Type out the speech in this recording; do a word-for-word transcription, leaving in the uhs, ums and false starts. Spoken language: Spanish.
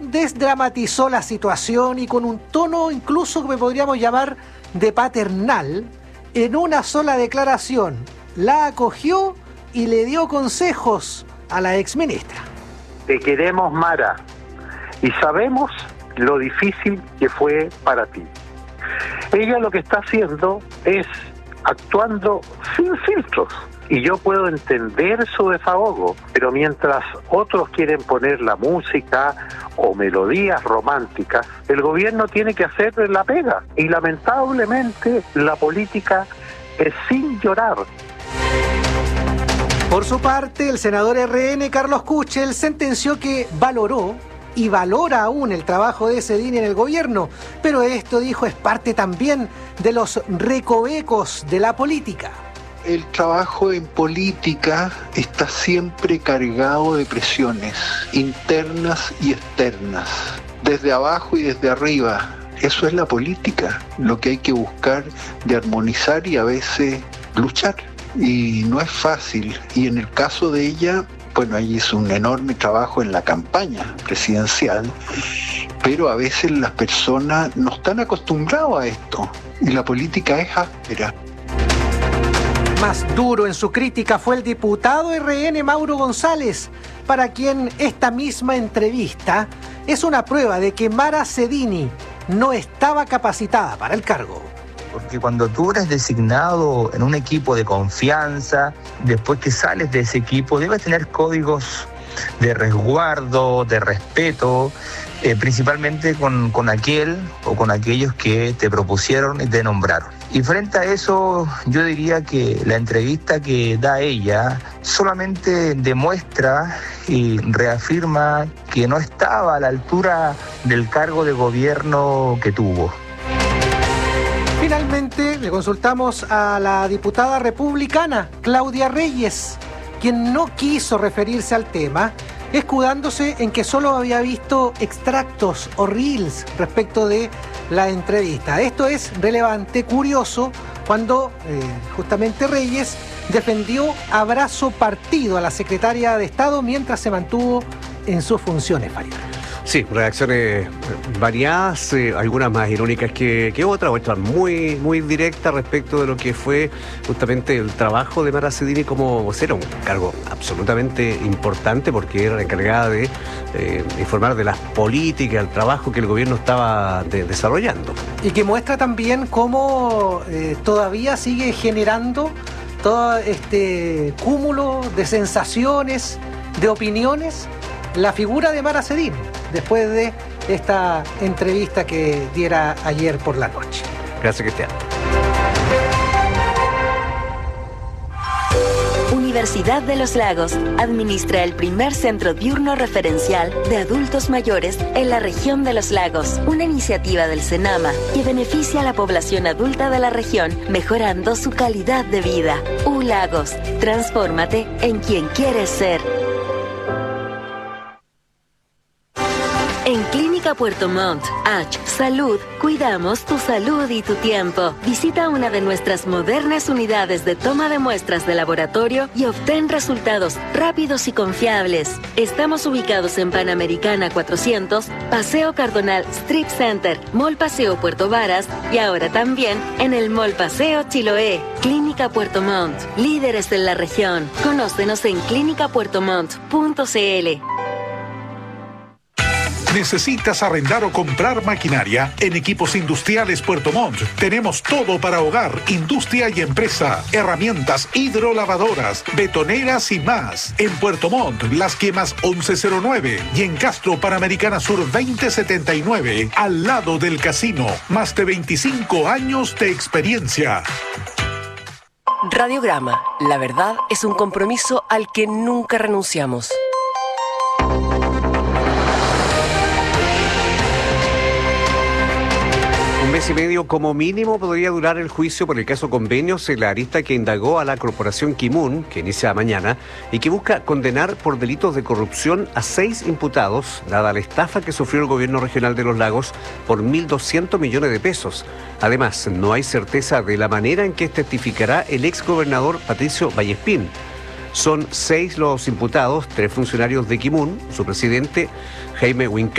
desdramatizó la situación y con un tono incluso que podríamos llamar de paternal, en una sola declaración la acogió y le dio consejos a la exministra. Te queremos, Mara, y sabemos lo difícil que fue para ti. Ella lo que está haciendo es actuando sin filtros. Y yo puedo entender su desahogo, pero mientras otros quieren poner la música o melodías románticas, el gobierno tiene que hacer la pega. Y lamentablemente la política es sin llorar. Por su parte, el senador R N Carlos Kuchel sentenció que valoró y valora aún el trabajo de Sedini en el gobierno, pero esto, dijo, es parte también de los recovecos de la política. El trabajo en política está siempre cargado de presiones internas y externas, desde abajo y desde arriba. Eso es la política, lo que hay que buscar de armonizar y a veces luchar. Y no es fácil, y en el caso de ella, bueno, ahí hizo un enorme trabajo en la campaña presidencial, pero a veces las personas no están acostumbradas a esto, y la política es áspera. Más duro en su crítica fue el diputado R N Mauro González, para quien esta misma entrevista es una prueba de que Mara Sedini no estaba capacitada para el cargo. Porque cuando tú eres designado en un equipo de confianza, después que sales de ese equipo, debes tener códigos de resguardo, de respeto, eh, principalmente con, con aquel o con aquellos que te propusieron y te nombraron. Y frente a eso, yo diría que la entrevista que da ella solamente demuestra y reafirma que no estaba a la altura del cargo de gobierno que tuvo. Finalmente, le consultamos a la diputada republicana Claudia Reyes, quien no quiso referirse al tema, escudándose en que solo había visto extractos o reels respecto de la entrevista. Esto es relevante, curioso, cuando eh, justamente Reyes defendió a brazo partido a la secretaria de Estado mientras se mantuvo en sus funciones, María. Sí, reacciones variadas, eh, algunas más irónicas que, que otras, otras muy, muy directas respecto de lo que fue justamente el trabajo de Mara Sedini como vocera, un cargo absolutamente importante porque era la encargada de eh, informar de las políticas, el trabajo que el gobierno estaba de, desarrollando. Y que muestra también cómo eh, todavía sigue generando todo este cúmulo de sensaciones, de opiniones, la figura de Mara Sedini, después de esta entrevista que diera ayer por la noche. Gracias, Cristian. Universidad de los Lagos administra el primer centro diurno referencial de adultos mayores en la región de los lagos, una iniciativa del CENAMA que beneficia a la población adulta de la región, mejorando su calidad de vida. U Lagos, transfórmate en quien quieres ser. En Clínica Puerto Montt, H Salud, cuidamos tu salud y tu tiempo. Visita una de nuestras modernas unidades de toma de muestras de laboratorio y obtén resultados rápidos y confiables. Estamos ubicados en Panamericana cuatrocientos, Paseo Cardonal Strip Center, Mall Paseo Puerto Varas y ahora también en el Mall Paseo Chiloé. Clínica Puerto Montt, líderes en la región. Conócenos en clínica puerto montt punto c l. ¿Necesitas arrendar o comprar maquinaria? En Equipos Industriales Puerto Montt tenemos todo para hogar, industria y empresa, herramientas hidrolavadoras, betoneras y más. En Puerto Montt, Las Quemas once cero nueve y en Castro, Panamericana Sur veinte setenta y nueve, al lado del casino. Más de veinticinco años de experiencia. Radiograma, la verdad es un compromiso al que nunca renunciamos. Un mes y medio como mínimo podría durar el juicio por el caso Convenios en la arista que indagó a la corporación Kimun, que inicia mañana, y que busca condenar por delitos de corrupción a seis imputados, dada la estafa que sufrió el gobierno regional de Los Lagos por mil doscientos millones de pesos. Además, no hay certeza de la manera en que testificará el exgobernador Patricio Vallespín. Son seis los imputados, tres funcionarios de Kimun, su presidente Jaime Winca,